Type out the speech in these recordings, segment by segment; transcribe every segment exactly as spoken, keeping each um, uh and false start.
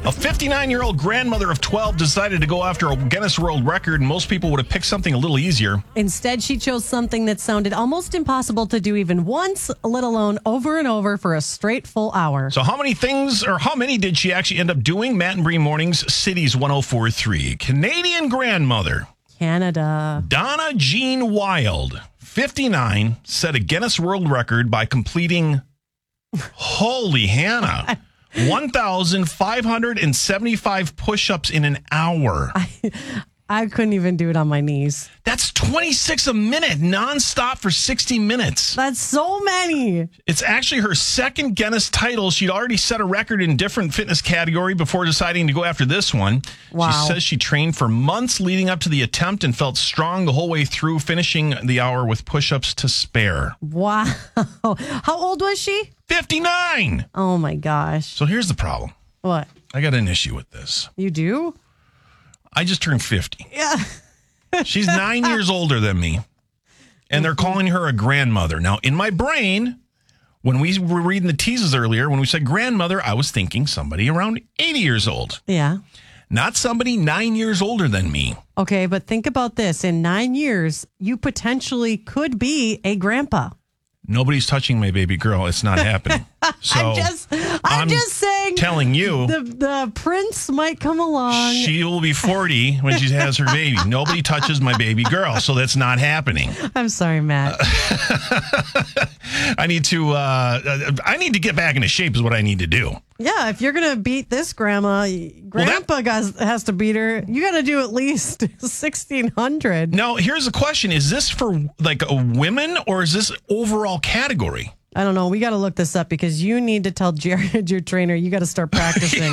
A fifty-nine-year-old grandmother of twelve decided to go after a Guinness World Record, and most people would have picked something a little easier. Instead, she chose something that sounded almost impossible to do even once, let alone over and over for a straight full hour. So how many things, or how many did she actually end up doing? Matt and Bree Mornings, Cities one oh four point three. Canadian grandmother Canada. Donna Jean Wild, fifty-nine, set a Guinness World Record by completing, holy Hannah, one thousand five hundred seventy-five push-ups in an hour. I, I couldn't even do it on my knees. That's twenty-six a minute, nonstop for sixty minutes. That's so many. It's actually her second Guinness title. She'd already set a record in different fitness category before deciding to go after this one. Wow. She says she trained for months leading up to the attempt and felt strong the whole way through, finishing the hour with push-ups to spare. Wow. How old was she? fifty-nine. Oh, my gosh. So here's the problem. What? I got an issue with this. You do? I just turned fifty. Yeah. She's nine years older than me, and they're calling her a grandmother. Now, in my brain, when we were reading the teases earlier, when we said grandmother, I was thinking somebody around eighty years old. Yeah. Not somebody nine years older than me. Okay, but think about this. In nine years, you potentially could be a grandpa. Nobody's touching my baby girl. It's not happening. So I'm just, I'm, I'm just saying. Telling you, the the prince might come along. She will be forty when she has her baby. Nobody touches my baby girl, so that's not happening. I'm sorry, Matt. I need to. Uh, I need to get back into shape. Is what I need to do. Yeah, if you're gonna beat this grandma, grandpa well, that, has, has to beat her. You got to do at least sixteen hundred. Now, here's the question: is this for like a women or is this overall category? I don't know. We got to look this up because you need to tell Jared, your trainer, you got to start practicing.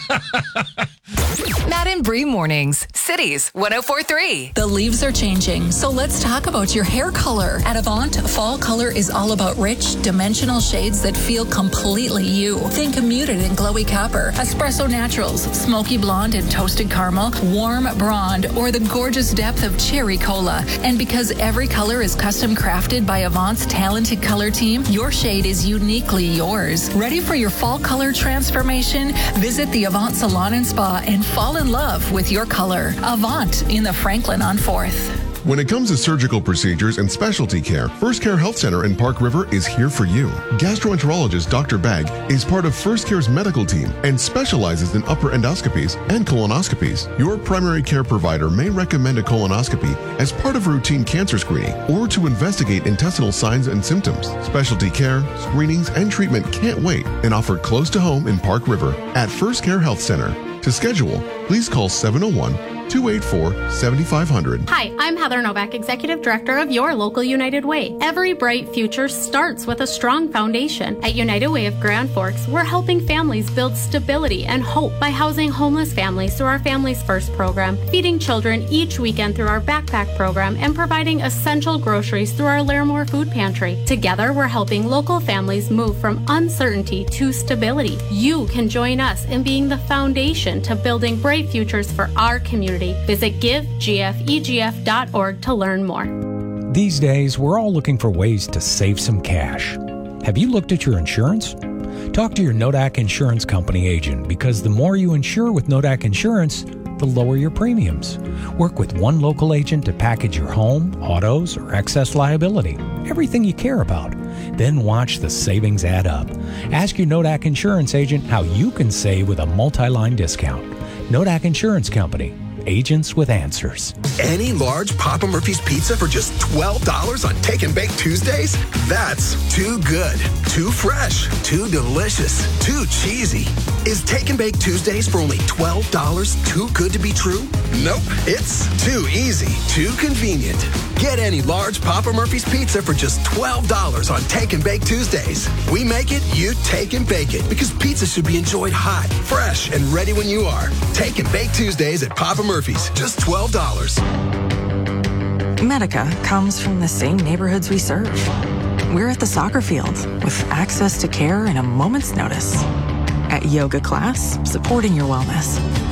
Matt and Bree Mornings, Cities one oh four point three. The leaves are changing, so let's talk about your hair color. At Avant, fall color is all about rich, dimensional shades that feel completely you. Think muted and glowy copper, espresso naturals, smoky blonde and toasted caramel, warm blonde, or the gorgeous depth of cherry cola. And because every color is custom crafted by Avant's talented color team, your shade is uniquely yours. Ready for your fall color transformation? Visit the Avant Salon and Spa and fall in love with your color. Avant in the Franklin on fourth. When it comes to surgical procedures and specialty care, First Care Health Center in Park River is here for you. Gastroenterologist Doctor Bagg is part of First Care's medical team and specializes in upper endoscopies and colonoscopies. Your primary care provider may recommend a colonoscopy as part of routine cancer screening or to investigate intestinal signs and symptoms. Specialty care, screenings, and treatment can't wait and offered close to home in Park River at First Care Health Center. To schedule, please call seven oh one, two eight four, seven five zero zero. Hi, I'm Heather Novak, Executive Director of your local United Way. Every bright future starts with a strong foundation. At United Way of Grand Forks, we're helping families build stability and hope by housing homeless families through our Families First program, feeding children each weekend through our backpack program, and providing essential groceries through our Larimore Food Pantry. Together, we're helping local families move from uncertainty to stability. You can join us in being the foundation to building bright futures for our community. Visit give g f e g f dot org to learn more. These days, we're all looking for ways to save some cash. Have you looked at your insurance? Talk to your Nodak Insurance Company agent because the more you insure with Nodak Insurance, the lower your premiums. Work with one local agent to package your home, autos, or excess liability, everything you care about. Then watch the savings add up. Ask your Nodak Insurance agent how you can save with a multi-line discount. Nodak Insurance Company. Agents with answers. Any large Papa Murphy's pizza for just twelve dollars on Take and Bake Tuesdays? That's too good, too fresh, too delicious, too cheesy. Is Take and Bake Tuesdays for only twelve dollars too good to be true? Nope, it's too easy, too convenient. Get any large Papa Murphy's pizza for just twelve dollars on Take and Bake Tuesdays. We make it, you take and bake it, because pizza should be enjoyed hot, fresh, and ready when you are. Take and Bake Tuesdays at Papa Murphy's, just twelve dollars. Medica comes from the same neighborhoods we serve. We're at the soccer field with access to care in a moment's notice. At yoga class, supporting your wellness.